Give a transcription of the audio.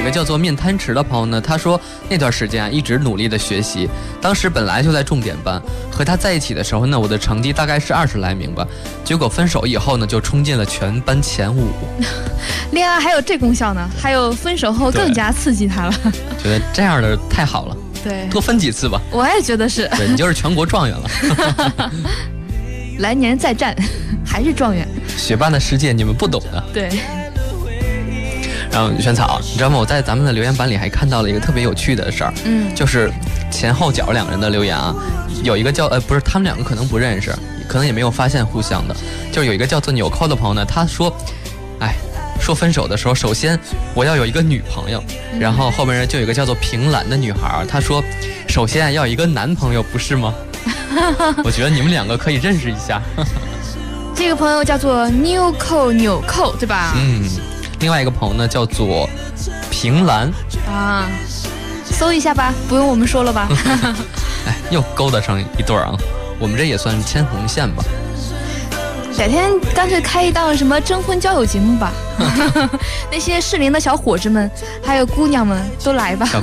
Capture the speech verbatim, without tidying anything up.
个叫做面瘫池的朋友呢，他说那段时间啊一直努力的学习，当时本来就在重点班，和他在一起的时候呢，我的成绩大概是二十来名吧，结果分手以后呢，就冲进了全班前五。 恋爱还有这功效呢，还有分手后更加刺激他了。 觉得这样的太好了， 对， 多分几次吧。 我也觉得是。 对，你就是全国状元了。 来年再战，还是状元。 学霸的世界你们不懂的。 对。 然后萱草，你知道吗？我在咱们的留言板里还看到了一个特别有趣的事儿， 嗯， 就是前后脚两人的留言啊，有一个叫呃不是，他们两个可能不认识，可能也没有发现互相的，就是有一个叫做纽扣的朋友呢，他说，哎，说分手的时候，首先我要有一个女朋友，然后后面就有一个叫做平兰的女孩，她说，首先要有一个男朋友，不是吗？我觉得你们两个可以认识一下。 这个朋友叫做纽扣纽扣，对吧？ 嗯。另外一个朋友呢叫做平兰啊，搜一下吧，不用我们说了吧。 哎，又勾搭上一对儿啊，我们这也算牵红线吧。 改天干脆开一档什么征婚交友节目吧。那些适龄的小伙子们还有姑娘们都来吧。 小